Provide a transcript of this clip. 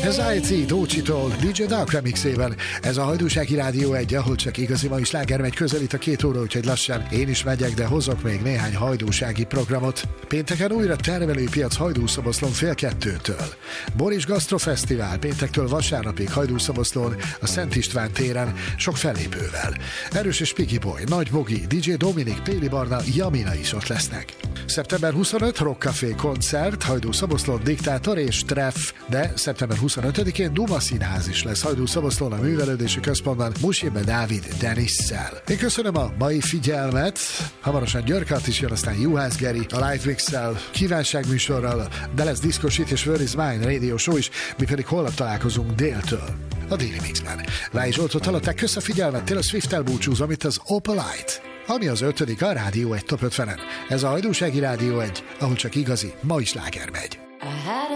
Ez IT Dócsitól, DJ Dark remixében. Ez a Hajdúsági Rádió 1, ahol csak igazi mai sláger megy, közelít a 2 óra, úgyhogy lassan én is megyek, de hozok még néhány hajdúsági programot. Pénteken újra termelőpiac Hajdúszoboszlón fél 2-től. Boris Gastrofesztivál péntektől vasárnapig Hajdúszoboszlón a Szent István téren sok fellépővel. Erős és Piki Boy, Nagy Bogi, DJ Dominik, Péli Barna, Jamina is ott lesznek. Szeptember 25 Rock Café koncert, Hajdúszoboszlón Diktátor és Treff, de szeptember 25-én Duma Színház is lesz Hajdúszoboszlón a Művelődési Központban Musimbe Dávid Denisszel. Én köszönöm a mai figyelmet, hamarosan Györkat is jön, aztán Juhász Geri a Live Mix-szel, kívánságműsorral, de lesz Disco Shit és Where is Mine Radio Show is, mi pedig holnap találkozunk déltől a Daily Mixben. Láj Zsoltot hallották, kösz a figyelmet, Taylor Swift-tel búcsúzom itt az Opalite, ami az 5. a Rádió 1 Top 50-en. Ez a Hajdúsági Rádió 1, ahol csak igazi, mai sláger megy.